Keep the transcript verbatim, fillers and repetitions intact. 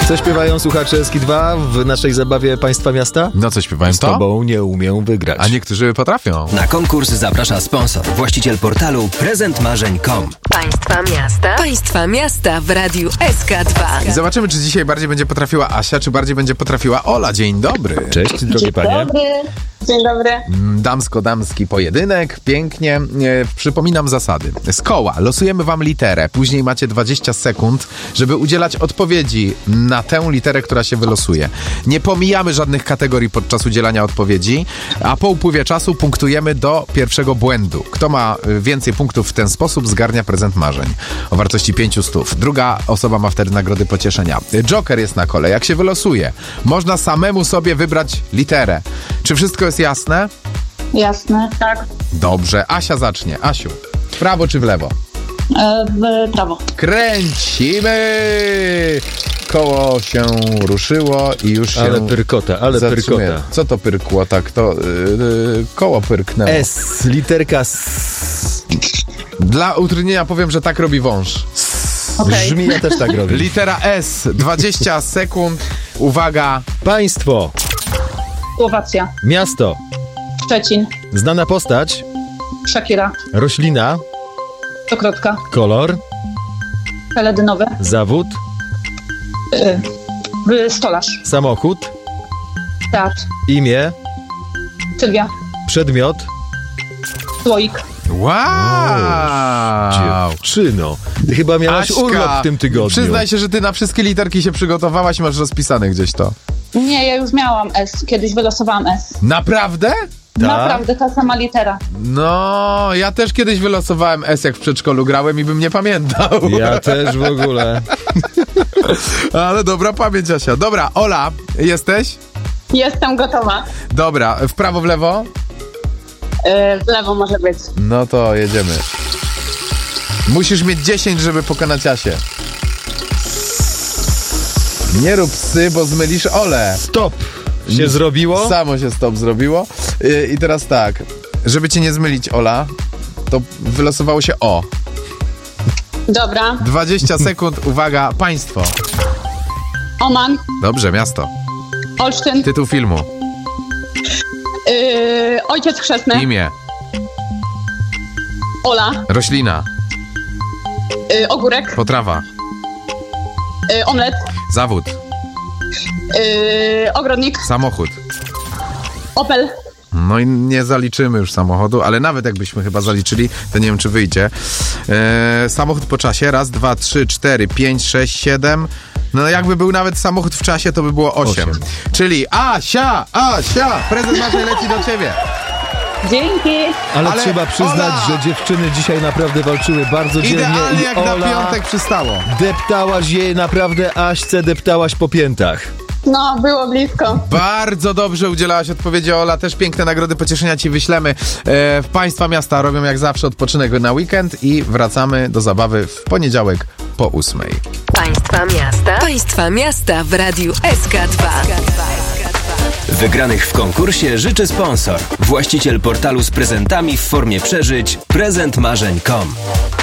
Co śpiewają słuchacze Eski dwa w naszej zabawie Państwa Miasta? No co śpiewają Z to? tobą nie umiem wygrać. A niektórzy potrafią. Na konkurs zaprasza sponsor, właściciel portalu prezent marzeń kropka com. Państwa Miasta. Państwa Miasta w Radiu S K dwa. I zobaczymy, czy dzisiaj bardziej będzie potrafiła Asia, czy bardziej będzie potrafiła Ola. Dzień dobry. Cześć, drogie panie. Dobry. Dzień dobry. Damsko-damski pojedynek, pięknie. E, przypominam zasady. Z koła losujemy wam literę, później macie dwadzieścia sekund, żeby udzielać odpowiedzi na tę literę, która się wylosuje. Nie pomijamy żadnych kategorii podczas udzielania odpowiedzi, a po upływie czasu punktujemy do pierwszego błędu. Kto ma więcej punktów w ten sposób, zgarnia prezent marzeń o wartości pięć stów. Druga osoba ma wtedy nagrody pocieszenia. Joker jest na kole. Jak się wylosuje, można samemu sobie wybrać literę. Czy wszystko jest jasne? Jasne, tak. Dobrze. Asia zacznie. Asiu, w prawo czy w lewo? E, w prawo. Kręcimy! Koło się ruszyło i już się Ale pyrkota, ale zatrzymuje. pyrkota. Co to pyrkło? Tak, to yy, koło pyrknęło. S, literka S. Dla utrudnienia powiem, że tak robi wąż. Okej. Żmija też tak robi. Litera S. dwadzieścia sekund. Uwaga. Państwo, Słowacja. miasto, Szczecin. znana postać, Shakira. roślina, Stokrotka. kolor, Peledynowe. zawód, E, stolarz. samochód, Teatr. imię, Sylwia. przedmiot. Słoik. Wow. Dziewczyno, ty chyba miałaś Aśka, urlop w tym tygodniu. Przyznaj się, że ty na wszystkie literki się przygotowałaś i masz rozpisane gdzieś to. Nie, ja już miałam S. Kiedyś wylosowałam S. Naprawdę? Tak? Naprawdę ta sama litera. No, ja też kiedyś wylosowałem S, jak w przedszkolu grałem i bym nie pamiętał. Ja też w ogóle. Ale dobra pamięć, Asia. Dobra, Ola, jesteś? Jestem gotowa. Dobra, w prawo, w lewo? E, w lewo może być. No to jedziemy. Musisz mieć dziesięć, żeby pokonać Asię. Nie rób psy, bo zmylisz Olę. Stop! Się zrobiło? Samo się stop zrobiło. I, I teraz tak, żeby cię nie zmylić, Ola, to wylosowało się O. Dobra. dwadzieścia sekund, uwaga, państwo. Oman. Dobrze, miasto. Olsztyn. Tytuł filmu. E, ojciec chrzestny. Imię. Ola. Roślina. E, ogórek. Potrawa. E, omlet. Zawód. E, ogrodnik. Samochód. Opel. No i nie zaliczymy już samochodu, ale nawet jakbyśmy chyba zaliczyli, to nie wiem, czy wyjdzie. Eee, samochód po czasie. Raz, dwa, trzy, cztery, pięć, sześć, siedem. No jakby był nawet samochód w czasie, to by było osiem. Osiem. Czyli Asia, Asia, prezent marzeń leci do ciebie. Dzięki. Ale, Ale trzeba przyznać, Ola! że dziewczyny dzisiaj naprawdę walczyły bardzo dzielnie Idealnie i jak Ola, na piątek przystało. deptałaś jej naprawdę, Aśce deptałaś po piętach. No, było blisko. Bardzo dobrze udzielałaś odpowiedzi, Ola. Też piękne nagrody pocieszenia ci wyślemy. E, w Państwa Miasta robią jak zawsze odpoczynek na weekend i wracamy do zabawy w poniedziałek po ósmej. Państwa Miasta. Państwa Miasta w Radiu S K dwa. Wygranych w konkursie życzy sponsor, właściciel portalu z prezentami w formie przeżyć prezent marzeń kropka com.